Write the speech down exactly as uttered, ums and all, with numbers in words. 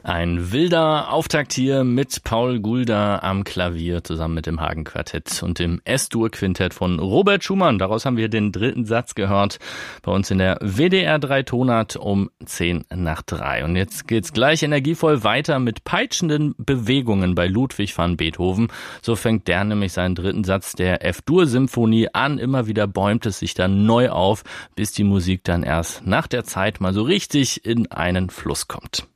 Ein wilder Auftakt hier mit Paul Gulda am Klavier zusammen mit dem Hagen-Quartett und dem S-Dur-Quintett von Robert Schumann. Daraus haben wir den dritten Satz gehört bei uns in der W D R drei Tonart um zehn nach drei. Und jetzt geht's gleich energievoll weiter mit peitschenden Bewegungen bei Ludwig van Beethoven. So fängt der nämlich seinen dritten Satz der F-Dur-Symphonie an. Immer wieder bäumt es sich dann neu auf, bis die Musik dann erst nach der Zeit mal so richtig in einen Fluss kommt.